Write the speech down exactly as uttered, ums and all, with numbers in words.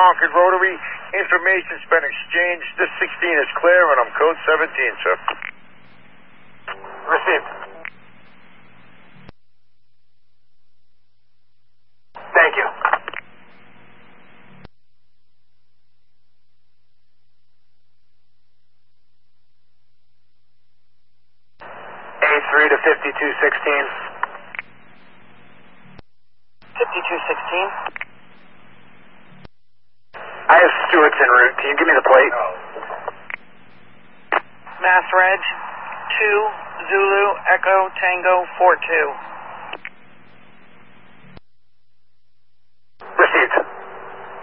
Concord Rotary. Information's been exchanged. This sixteen is clear, and I'm code seventeen, sir. Received. Thank you. A three to fifty-two sixteen. fifty-two sixteen. I have Stewart's en route. Can you give me the plate? Mass Reg, two, Zulu, Echo, Tango, four two.